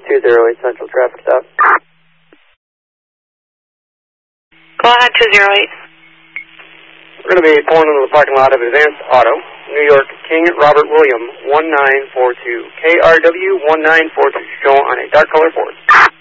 208 Central Traffic Stop. Go ahead, 208. We're going to be pulling into the parking lot of Advanced Auto, New York, King Robert William, 1942. KRW 1942. Show on a dark color Ford.